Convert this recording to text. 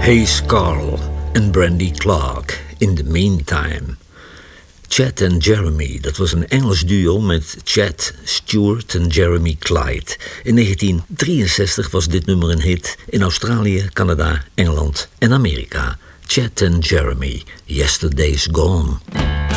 Hayes Carll en Brandy Clark, In the Meantime. Chet en Jeremy, dat was een Engels duo met Chet Stewart en Jeremy Clyde. In 1963 was dit nummer een hit in Australië, Canada, Engeland en Amerika. Chet en Jeremy, Yesterday's Gone.